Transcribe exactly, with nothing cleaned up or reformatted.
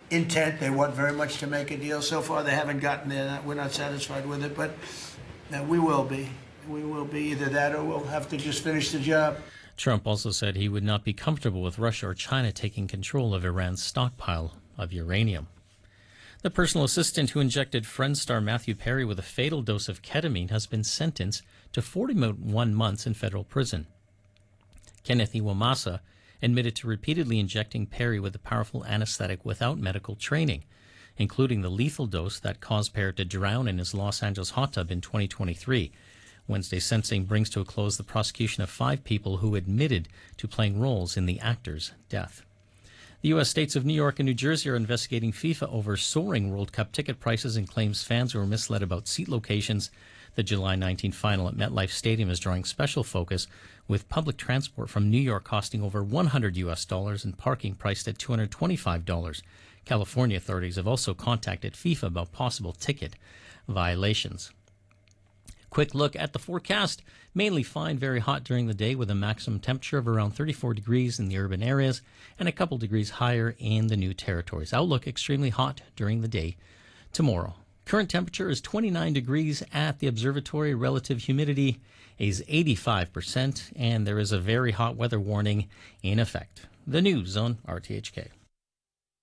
intent. They want very much to make a deal. So far, they haven't gotten there. We're not satisfied with it, but uh, we will be. We will be either that or we'll have to just finish the job. Trump also said he would not be comfortable with Russia or China taking control of Iran's stockpile of uranium. The personal assistant who injected Friends star Matthew Perry with a fatal dose of ketamine has been sentenced to forty-one months in federal prison. Kenneth Iwamasa admitted to repeatedly injecting Perry with a powerful anesthetic without medical training, including the lethal dose that caused Perry to drown in his Los Angeles hot tub in twenty twenty-three. Wednesday's sentencing brings to a close the prosecution of five people who admitted to playing roles in the actor's death. The U S states of New York and New Jersey are investigating FIFA over soaring World Cup ticket prices and claims fans were misled about seat locations. The July nineteenth final at MetLife Stadium is drawing special focus, with public transport from New York costing over one hundred U S dollars and parking priced at two hundred twenty-five dollars. California authorities have also contacted FIFA about possible ticket violations. Quick look at the forecast. Mainly fine, very hot during the day with a maximum temperature of around thirty-four degrees in the urban areas and a couple degrees higher in the new territories. Outlook extremely hot during the day tomorrow. Current temperature is twenty-nine degrees at the observatory. Relative humidity is eighty-five percent, and there is a very hot weather warning in effect. The news on R T H K.